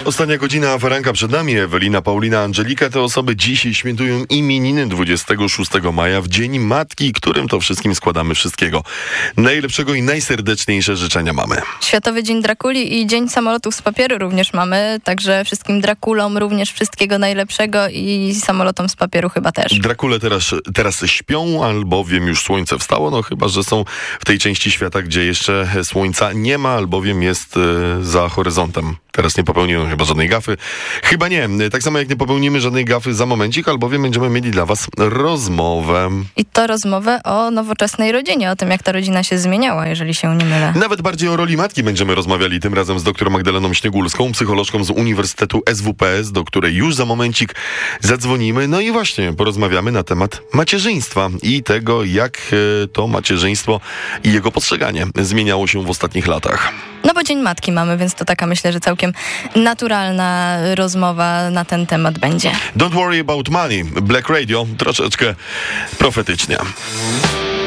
Ostatnia godzina poranka przed nami. Ewelina, Paulina, Angelika. Te osoby dzisiaj świętują imieniny 26 maja, w Dzień Matki, którym to wszystkim składamy wszystkiego najlepszego i najserdeczniejsze życzenia mamy. Światowy Dzień Drakuli i Dzień Samolotów z Papieru również mamy, także wszystkim Drakulom również wszystkiego najlepszego i samolotom z papieru chyba też. Drakule teraz śpią, albowiem już słońce wstało, no chyba że są w tej części świata, gdzie jeszcze słońca nie ma, albowiem jest za horyzontem. Teraz nie popełniłem chyba żadnej gafy. Chyba nie. Tak samo jak nie popełnimy żadnej gafy za momencik, albowiem będziemy mieli dla was rozmowę. I to rozmowę o nowoczesnej rodzinie, o tym, jak ta rodzina się zmieniała, jeżeli się nie mylę. Nawet bardziej o roli matki będziemy rozmawiali, tym razem z dr Magdaleną Śniegulską, psycholożką z Uniwersytetu SWPS, do której już za momencik zadzwonimy. No i właśnie porozmawiamy na temat macierzyństwa i tego, jak to macierzyństwo i jego postrzeganie zmieniało się w ostatnich latach. No bo Dzień Matki mamy, więc to taka, myślę, że całkiem naturalna rozmowa na ten temat będzie. Don't worry about money. Black Radio, troszeczkę profetycznie.